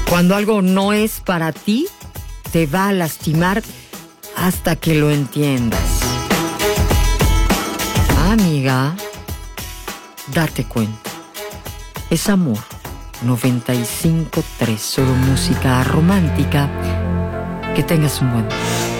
Cuando algo no es para ti, te va a lastimar hasta que lo entiendas. Amiga, date cuenta. Es Amor 95.3, solo música romántica. Que tengas un buen día.